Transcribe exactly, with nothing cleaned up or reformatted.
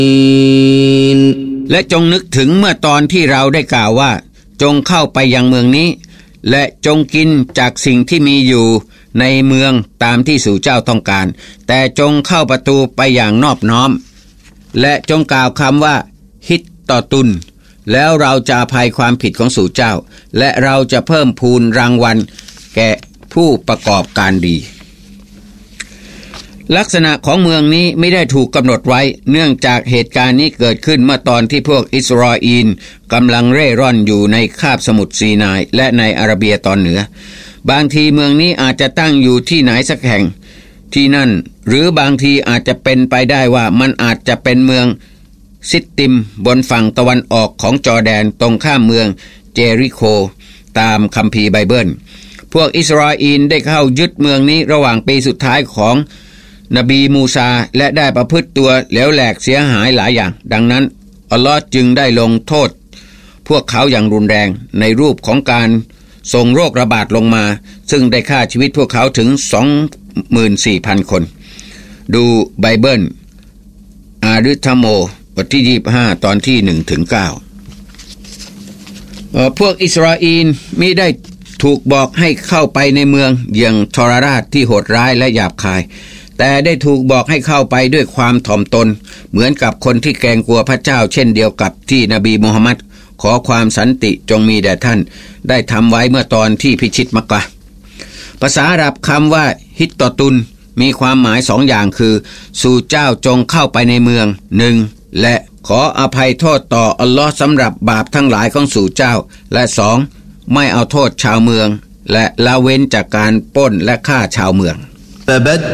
และจงนึกถึงเมื่อตอนที่เราได้กล่าวว่าจงเข้าไปยังเมืองนี้และจงกินจากสิ่งที่มีอยู่ในเมืองตามที่สู่เจ้าต้องการแต่จงเข้าประตูไปอย่างนอบน้อมและจงกล่าวคำว่าฮิตต่อตุนแล้วเราจะอภัยความผิดของสู่เจ้าและเราจะเพิ่มพูนรางวัลแก่ผู้ประกอบการดีลักษณะของเมืองนี้ไม่ได้ถูกกำหนดไว้เนื่องจากเหตุการณ์นี้เกิดขึ้นเมื่อตอนที่พวกอิสราเอลกำลังเร่ร่อนอยู่ในคาบสมุทรซีนายและในอาระเบียตอนเหนือบางทีเมืองนี้อาจจะตั้งอยู่ที่ไหนสักแห่งที่นั่นหรือบางทีอาจจะเป็นไปได้ว่ามันอาจจะเป็นเมืองซิตติมบนฝั่งตะวันออกของจอร์แดนตรงข้ามเมืองเจริโคตามคัมภีร์ไบเบิลพวกอิสราเอลได้เข้ายึดเมืองนี้ระหว่างปีสุดท้ายของนบีมูซาและได้ประพฤติตัวเหลวแหลกเสียหายหลายอย่างดังนั้นอัลลอฮ์จึงได้ลงโทษพวกเขาอย่างรุนแรงในรูปของการส่งโรคระบาดลงมาซึ่งได้ฆ่าชีวิตพวกเขาถึง สองหมื่นสี่พัน คนดูไบเบิลอาริธโมบทที่ยี่สิบห้าตอนที่ หนึ่งถึงเก้า เอ่อพวกอิสราเอลมิได้ถูกบอกให้เข้าไปในเมืองอย่างทรราชที่โหดร้ายและหยาบคายแต่ได้ถูกบอกให้เข้าไปด้วยความถ่อมตนเหมือนกับคนที่เกรงกลัวพระเจ้าเช่นเดียวกับที่นบีมูฮัมมัดขอความสันติจงมีแด่ท่านได้ทำไว้เมื่อตอนที่พิชิตมักกะฮ์ภาษาอาหรับคำว่าฮิตตอตุนมีความหมายสองอย่างคือสู่เจ้าจงเข้าไปในเมืองหนึ่งและขออภัยโทษต่ออัลลอฮ์สำหรับบาปทั้งหลายของสู่เจ้าและสองไม่เอาโทษชาวเมืองและละเว้นจากการปล้นและฆ่าชาวเมือง